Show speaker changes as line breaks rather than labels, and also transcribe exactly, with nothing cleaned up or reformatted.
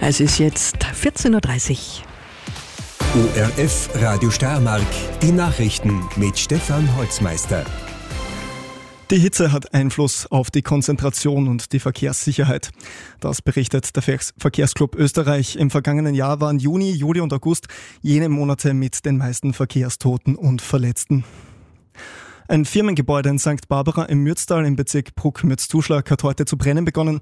Es ist jetzt vierzehn Uhr dreißig.
O R F Radio Steiermark, die Nachrichten mit Stefan Holzmeister.
Die Hitze hat Einfluss auf die Konzentration und die Verkehrssicherheit. Das berichtet der Verkehrsclub Österreich. Im vergangenen Jahr waren Juni, Juli und August jene Monate mit den meisten Verkehrstoten und Verletzten. Ein Firmengebäude in Sankt Barbara im Mürztal im Bezirk Bruck-Mürzzuschlag hat heute zu brennen begonnen.